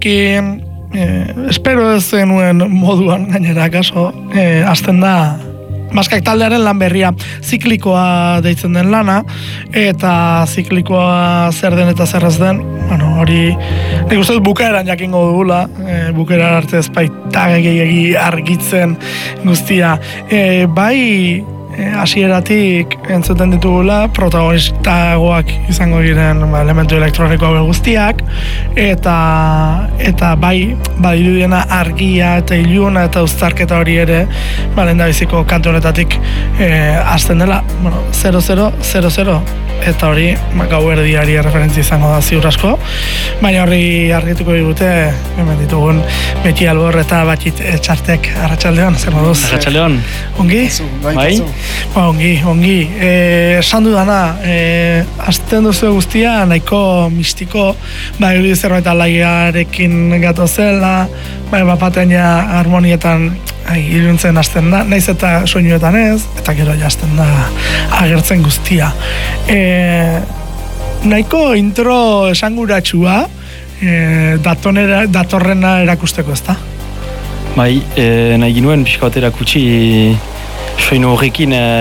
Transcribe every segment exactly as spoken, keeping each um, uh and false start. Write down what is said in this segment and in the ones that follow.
ki, eh, espero ez zenuen moduan gainera kaso, eh, azten da Maskak taldearen lan berria ziklikoa deitzen den lana, eta ziklikoa zer den eta zer ez den, bueno, hori nik uste dut bukaeran jakingo dugula, e, bukaeran arte ez baita gehiagi argitzen guztia. E, bai, hasieratik entzuten ditugula protagonistagoak izango diren ba, elementu elektroniko hau guztiak, eta eta bai badirudiena argia eta iluna eta uztarketa hori ere ba, lehendabiziko kantu honetatik eh, hasten dela, bueno, zero zero zero zero eta hori ba, gauerdiari referentzia izango da ziur asko, baina horri argituko digute hemen ditugun Beti Albor eta Batit Txartek. Arratsaldeon, zer moduz? Arratsaldeon. Ongi? Bai? Ba, ongi, ongi. Eh, esan dudana, eh, azten duzu guztia, nahiko mistiko, ba, irudi zerbait alaiarekin gato zela, bai, bapatean ja harmonietan ai, iluntzen hasten da, naiz eta soinuetan ez, eta gero jazten da agertzen guztia. Eh, nahiko intro esanguratsua, eh, datonera, datorrena erakusteko, ezta? Bai, e, nahi ginuen pixka bat erakutsi soinu horrekin e,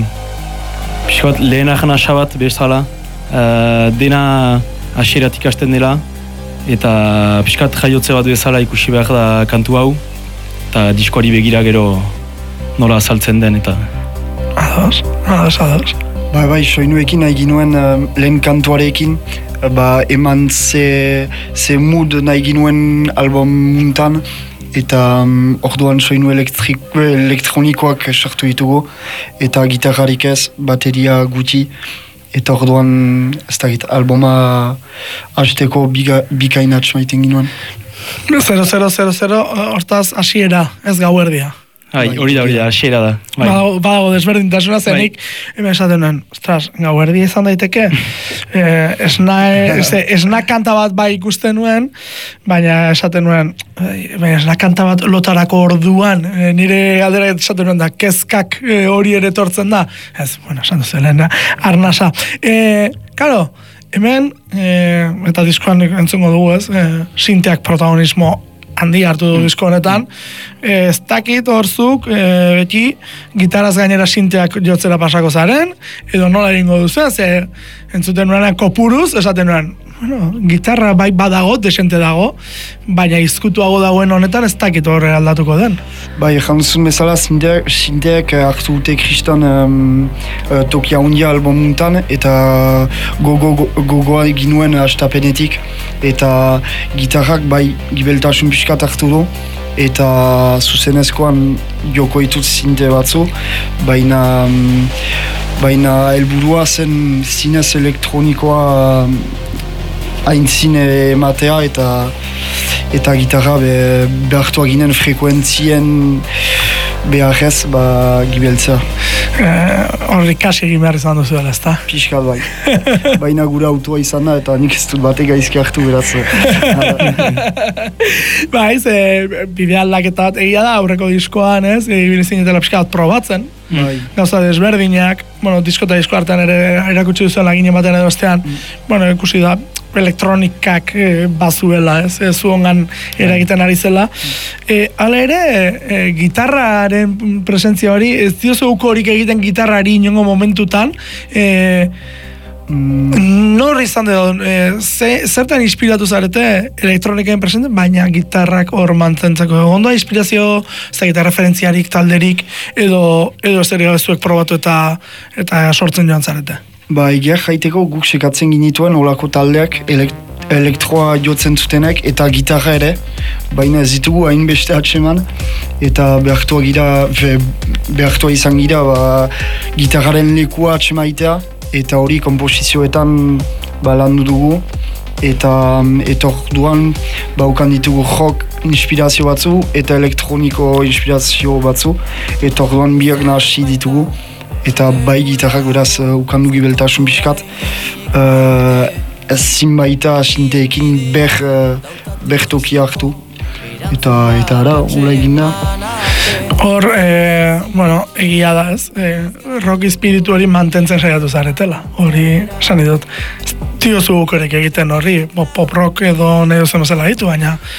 pixka bat lehenak nasa bat bezala, e, dena hasieratik hasten dela, eta pixka bat jaiotze bat bezala ikusi behar da kantu hau, eta diskoari begira gero nola azaltzen den, eta... Ados, ados, ados. Ba, bai, soinuekin nahi ginuen uh, lehen kantuarekin, ba, eman ze, ze mood nahi ginuen album muntan, eta um, orduan soinu elektronikoak sartu ditugu, eta gitarrarik ez, bateria guti, eta orduan ez dakit, albuma hasteko bikainatx maiten ginuen. zero zero zero zero, hortaz hasiera, ez gauerdia. Hai, hori da, hori da, hasiera da. Bai. Badago, badago desberdintasuna zenik, bai. Hemen esaten nuen, ostras, gauerdia izan daiteke, eh, esna, esna kanta bat bai ikusten nuen, baina esaten nuen, baina esna kanta bat lotarako orduan, eh, nire galdera esaten nuen da, kezkak eh, hori ere tortzen da, ez, bueno, esan duzelen, arnasa. Eh, karo, hemen, eh, eta diskoan entzungo dugu ez, eh, sinteak protagonismo handi hartu du disko honetan, ez dakit horzuk e, beti gitaraz gainera sinteak jotzera pasako zaren, edo nola egingo duzu, ze entzuten nuenean kopuruz, esaten nuen, bueno, gitarra bai badago, desente dago, baina izkutuago dagoen honetan ez dakit horre aldatuko den. Bai, jantzun bezala sinteak, sinteak hartu dute kriston um, uh, tokia hundia albumuntan, eta gogoa go, go, ginuen hastapenetik, eta gitarrak bai gibeltasun pixkat hartu du, eta zuzenezkoan joko ditut sinte batzu, baina um, baina helburua zen zinez elektronikoa um, hain zine ematea, eta eta gitarra be, behartua ginen frekuentzien beharrez ba, gibeltzea. Horri eh, kasi egin behar izan duzu dela, ezta? Piskat bai. Baina gure autoa izan da, eta nik ez dut batek gaizki hartu beraz. Ba, ez, e, bide aldaketa bat egia da, aurreko diskoan, ez, ibili zinetela pixka bat probatzen. Bai. Gauza desberdinak, bueno, disko eta disko artean ere erakutsi duzuela ginen batean edo bestean, bueno, ikusi da, elektronikak e, bazuela, ez, ez zuongan eragiten ari zela. E, hala ere, e, gitarraren presentzia hori, ez diozu horik egiten gitarrari inongo momentutan, e, mm. nor izan edo, e, ze, zertan inspiratu zarete elektronikaen presente, baina gitarrak hor mantzentzeko. Ondo inspirazio, ez da gitarra referentziarik, talderik, edo, edo ez ere zuek probatu eta, eta sortzen joan zarete. Ba, egia jaiteko guk sekatzen ginituen olako taldeak elekt elektroa jotzen zutenek eta gitarra ere, baina ez ditugu hainbeste atseman, eta behartua gira, behartua izan gira ba, gitarraren lekua atsemaitea, eta hori komposizioetan ba, landu dugu, eta eta orduan baukan ditugu rock inspirazio batzu eta elektroniko inspirazio batzu, eta orduan biak nahasi ditugu. Eta bai gitarrak beraz uh, ukandu gibeltasun pixkat, uh, ez zinbaita sinteekin ber, uh, ber toki hartu. Eta, eta ara, hula egin da. Hor, e, bueno, egia da ez, e, rock espiritu hori mantentzen saiatu zaretela. Hori, esan idut, tio zugukorek egiten horri, pop rock edo nahi duzen bezala ditu, baina